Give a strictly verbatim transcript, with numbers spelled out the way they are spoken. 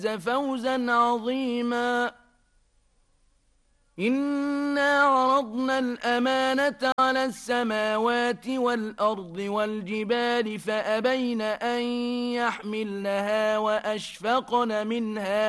فوزا عظيما. إنا عرضنا الأمانة على السماوات والأرض والجبال فأبين أن يحملنها وأشفقن منها